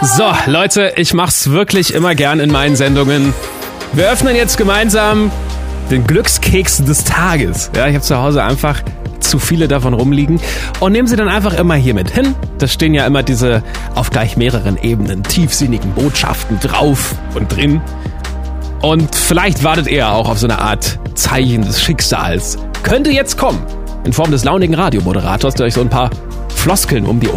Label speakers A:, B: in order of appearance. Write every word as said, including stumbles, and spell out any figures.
A: So, Leute, ich mach's wirklich immer gern in meinen Sendungen. Wir öffnen jetzt gemeinsam den Glückskeks des Tages. Ja, ich habe zu Hause einfach zu viele davon rumliegen und nehmen sie dann einfach immer hier mit hin. Da stehen ja immer diese auf gleich mehreren Ebenen tiefsinnigen Botschaften drauf und drin. Und vielleicht wartet ihr auch auf so eine Art Zeichen des Schicksals. Könnte jetzt kommen, in Form des launigen Radiomoderators, der euch so ein paar Floskeln um die